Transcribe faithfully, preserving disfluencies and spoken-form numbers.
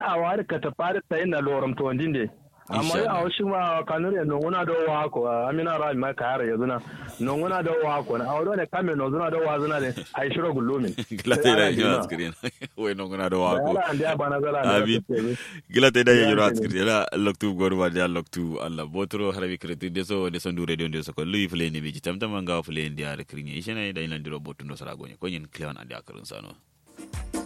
a wari ka ta fara ta ina loram to ndinde amma ya a shi ma kanur ya nonguna do wa ko amina ra ma ka yara yazuna nonguna do wa ko na awdo ne kame no zuna do wa zuna ne ai shiro gullumin gilata da yiro askirin we nonguna do wa ko abi gilata da yiro askirin la loktu gorba da loktu alla botro harabi kretu deso deso ndu radio deso ko lui fleni bi tamtam nga fleni dia rekrinye ishena da ina ndiro botu ndo sara gonye konyen cleon andi akarun sano